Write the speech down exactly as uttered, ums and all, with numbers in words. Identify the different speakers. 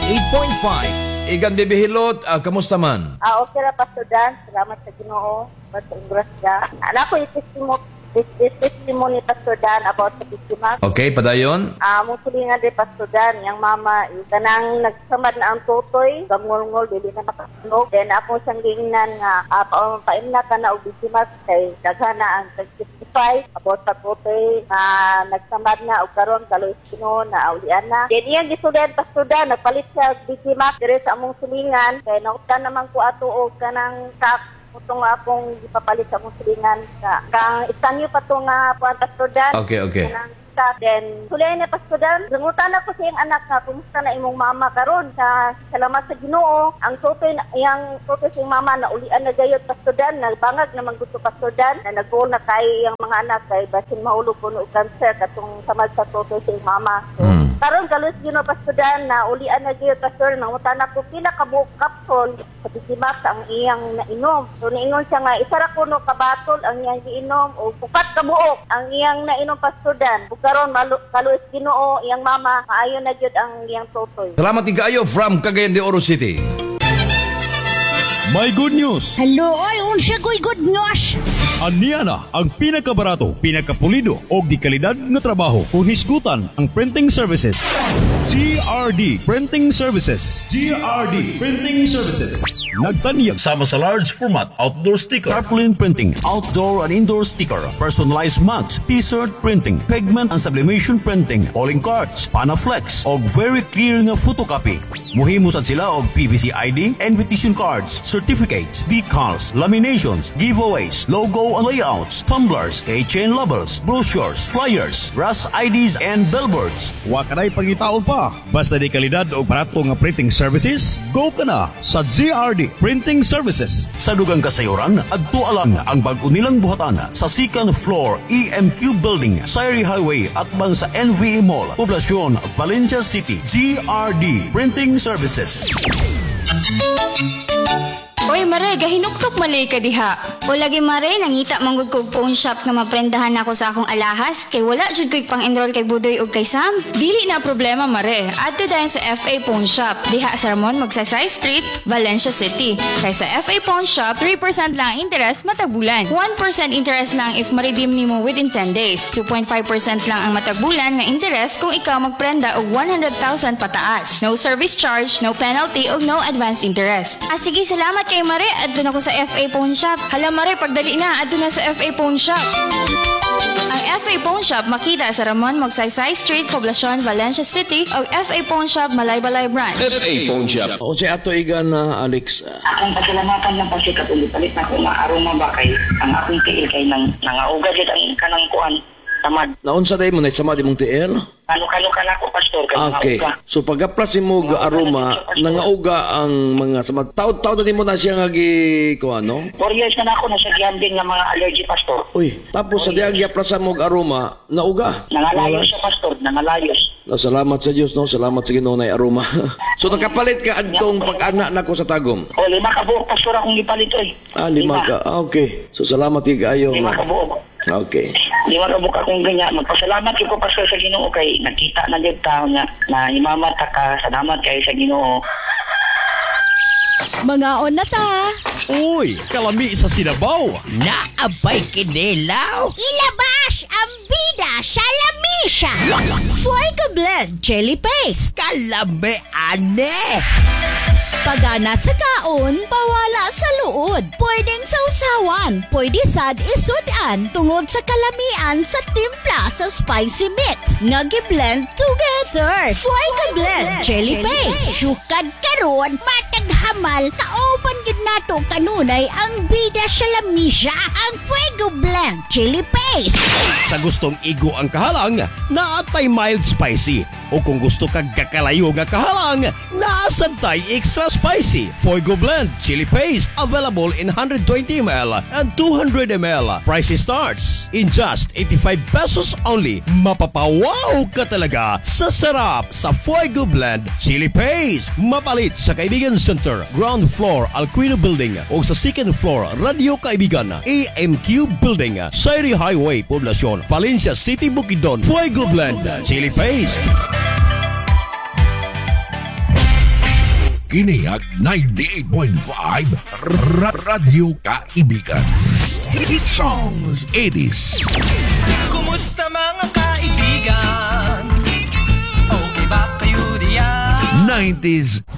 Speaker 1: eight point five. Igan Bibihilot, uh, kamusta man?
Speaker 2: Ah, okay ra, Pastor Dan. Salamat sa Ginoo. Pastor Grasya. Anak ko yung testimony, testimony Pastor Dan about sa biktima.
Speaker 1: Okay, padayon.
Speaker 2: Ah, mong sulingan din Pastor Dan, yung mama, yung kanang nagsamad na ang totoy, gamngol-ngol, dili na makasunog. Then ako siyang gingnan nga, ah, pa paimna ka na og biktima kay daghana ang testify about sa totoy na nagsamad na og karon kaloy sino na aulian na. Then iyang gisudan Pastor Dan, nagpalit siya og biktima dire sa among sulingan kay nauptan naman ko ato og kanang kak itong akong ipapalit sa musilingan ka. Kang istanyo pa ito nga po ang Pastor Dan.
Speaker 1: Okay, okay.
Speaker 2: Then, tulay na Pastor Dan, zangutan ako sa iyong anak na kumusta na imong mama karon sa salamat sa Ginoo. Ang totoy, iyang totoy sa iyong mama na ulian na gayot Pastor Dan, nagbangag naman gusto Pastor Dan, na nag-goal na kay iyang mga anak kay basin mahulog po no cancer katong samad sa totoy sa iyong mama. So,
Speaker 1: mm.
Speaker 2: karon kalos Ginoo Pastor Dan na ulian na gayot Pastor, nangutan ako pila ka buok kapsol sa bigimak ang iyang nainom. So, niingon siya nga, isa ra kuno kabatol ang iyang giinom o upat ka buok ang iyang nainom Pastor Dan. Karon kaluis Ginoo iyang mama maayo na gyud ang iyang totoy.
Speaker 1: Salamat igayo from Cagayan de Oro City.
Speaker 3: May good news.
Speaker 4: Hello, oy, unsa ko'y good news?
Speaker 3: Aniya na ang pinakabarato, pinakapulido o di kalidad nga trabaho kung hisgutan ang printing services. G R D Printing Services. G R D Printing Services. Nagtanyag sama sa large format outdoor sticker, tarpaulin printing, outdoor and indoor sticker, personalized mugs, t-shirt printing, pigment and sublimation printing, calling cards, panaflex og very clear nga photocopy. Muhimo sad sila og P V C I D, invitation cards, certificates, decals, laminations, giveaways, logo and layouts, tumblers, keychain labels, brochures, flyers, Ras I Ds and billboards. Wa kanay pangitaon pa. Basta di kalidad o barato nga printing services, go ka na sa G R D Printing Services. Sa dugang kasayuran, adto alang ang bag-o nilang buhatan sa second floor E M Q Building, Sayri Highway at bang sa N V E Mall, Poblacion, Valencia City. G R D Printing Services.
Speaker 5: Oy, Mare, gahinuktok malay ka diha.
Speaker 4: O lagi Mare, nangita manggod ko phone shop nga maprendahan ako sa akong alahas kay wala jud ko'y pang-enroll kay Budoy ug kay Sam.
Speaker 5: Dili na problema, Mare. Adto dayon sa F A Phone Shop diha sa Ramon Magsaysay Street, Valencia City. Kay sa F A Phone Shop, three percent lang interest matag bulan. one percent interest lang if ma-redeem nimo within ten days. two point five percent lang ang matag bulan nga interest kung ikaw magprenda og one hundred thousand pataas. No service charge, no penalty ug no advance interest.
Speaker 4: Ah sige, salamat kay Mare, adto na ko sa F A Phone Shop.
Speaker 5: Hala Mare, pagdali na, adto na sa F A Phone Shop. Ang F A Phone Shop makita sa Ramon Magsaysay Street, Poblacion, Valencia City o F A Phone Shop, Malaybalay Branch.
Speaker 1: F A Phone Shop. O si ato igan na uh, Alex.
Speaker 6: Akong pasalamatan lang pa siya katuloy palit na kung maaroma ba kay ang akong tiil kay nang nangauga dyan ang kanang kuan tamad.
Speaker 7: Naunsa day mo na sama di mong tiil?
Speaker 6: Ano-kano ka na ko, Pastor, kay
Speaker 7: okay.
Speaker 6: nangauga.
Speaker 7: So pag-aplas mo ga aroma, nangauga ang mga sama. Taod-taod na din mo na siya nga gi ko ano?
Speaker 6: Four years na na ako nasa gihandin ng mga allergy, Pastor.
Speaker 7: Uy, tapos sa diag aplasan mo ga aroma, nauga.
Speaker 6: Nangalayos siya, Pastor, nangalayos.
Speaker 7: No, salamat sa Dios, no. Salamat sa Ginoo na aroma. So nakapalit ka adtong pag-ana nako sa tagom.
Speaker 6: O lima ka buok, Pastor, akong gipalit oy.
Speaker 7: Ah, lima, lima. ka. Ah, okay. So salamat kayo.
Speaker 6: Lima ka buok.
Speaker 7: Okay.
Speaker 6: Lima ka buok akong ganyan. Magpasalamat ko, Pastor, sa Ginoo kay nakita na dyan tao nga na imamata ka. Salamat kayo sa Ginoo.
Speaker 4: Mangaon na ta.
Speaker 3: Uy, kalami sa sinabaw.
Speaker 8: Naabay kinilaw.
Speaker 4: Ilabas ang bida sa lamisa. Fuego Blend Jelly Paste.
Speaker 8: Kalami ane.
Speaker 4: Pagana sa kaon, pawala sa luod. Pwedeng sausawan, pwede sad isudan tungod sa kalamian sa timpla sa spicy mix. Nagi-blend together. Fuego Blend Jelly Paste.
Speaker 8: Sukad karon, matag hamal, kauban gid nato kanunay ang bida sa lamisa, ang Fuego Blend Jelly Paste.
Speaker 3: Sa gustong igo ang kahalang, naatay mild spicy. O kung gusto kag kakalayo nga kahalang, naasantay extra spicy. Fuego Blend Chili Paste available in one hundred twenty milliliters and two hundred milliliters. Price starts in just eighty-five pesos only. Mapapawaw ka talaga sa sarap sa Fuego Blend Chili Paste. Mapalit sa Kaibigan Center, ground floor Alquino Building o sa second floor Radio Kaibigan A M Q Building, Sayri Highway, Poblacion, Valencia City, Bukidnon. Fuego Blend Chili Paste.
Speaker 9: Kiniyag ninety-eight point five Ra- Radyo Kaibigan. Hit songs, eighties.
Speaker 10: Kumusta mga kaibigan? Okay ba kayo diyan?
Speaker 9: nineties